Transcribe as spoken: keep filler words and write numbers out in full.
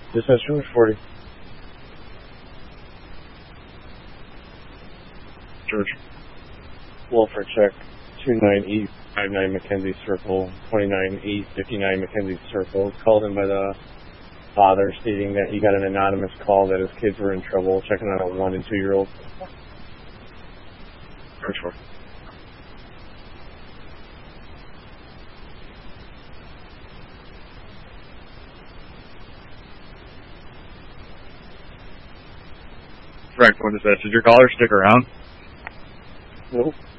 Dispatch two forty. George. Welfare check two nine eight five nine Mackenzie Circle, twenty-nine eight fifty-nine Mackenzie Circle. Called in by the father stating that he got an anonymous call that his kids were in trouble, checking on a one and two year old. George four. Correct, one dispatch. Did your caller stick around? Nope.